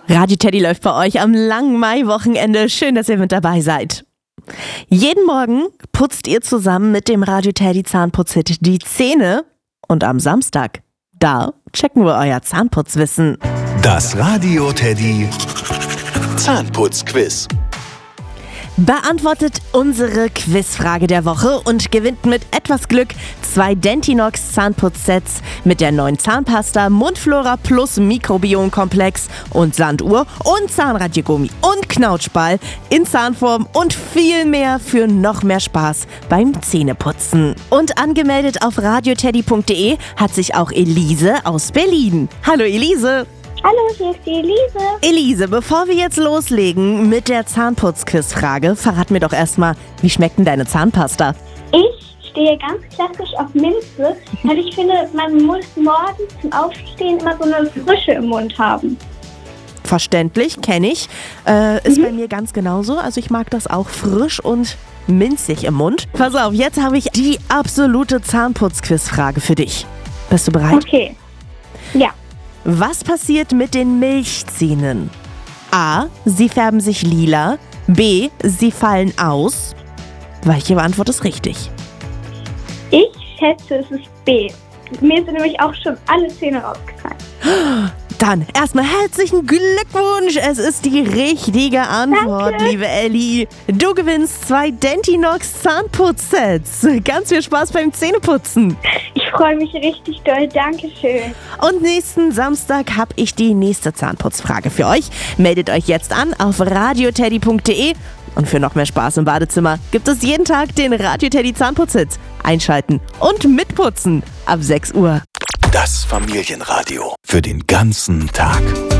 Radio Teddy läuft bei euch am langen Maiwochenende. Schön, dass ihr mit dabei seid. Jeden Morgen putzt ihr zusammen mit dem Radio Teddy Zahnputzhit die Zähne. Und am Samstag, da checken wir euer Zahnputzwissen. Das Radio Teddy Zahnputzquiz. Beantwortet unsere Quizfrage der Woche und gewinnt mit etwas Glück 2 Dentinox Zahnputzsets mit der neuen Zahnpasta, Mundflora Plus Mikrobiomkomplex und Sanduhr und Zahnradiergummi und Knautschball in Zahnform und viel mehr für noch mehr Spaß beim Zähneputzen. Und angemeldet auf radioteddy.de hat sich auch Elise aus Berlin. Hallo Elise! Hallo, hier ist die Elise. Elise, bevor wir jetzt loslegen mit der Zahnputzquiz-Frage, verrat mir doch erstmal, wie schmeckt denn deine Zahnpasta? Ich stehe ganz klassisch auf Minze, weil ich finde, man muss morgens zum Aufstehen immer so eine Frische im Mund haben. Verständlich, kenne ich. Ist bei mir ganz genauso. Also ich mag das auch frisch und minzig im Mund. Pass auf, jetzt habe ich die absolute Zahnputzquiz-Frage für dich. Bist du bereit? Okay. Ja. Was passiert mit den Milchzähnen? A. Sie färben sich lila. B. Sie fallen aus. Welche Antwort ist richtig? Ich schätze, es ist B. Mir sind nämlich auch schon alle Zähne rausgefallen. Dann erstmal herzlichen Glückwunsch. Es ist die richtige Antwort, Danke. liebe Elli. Du gewinnst 2 Dentinox Zahnputzsets. Ganz viel Spaß beim Zähneputzen. Ich freue mich richtig doll. Dankeschön. Und nächsten Samstag habe ich die nächste Zahnputzfrage für euch. Meldet euch jetzt an auf radioteddy.de. Und für noch mehr Spaß im Badezimmer gibt es jeden Tag den Radio Teddy Zahnputzhit. Einschalten und mitputzen ab 6 Uhr. Das Familienradio für den ganzen Tag.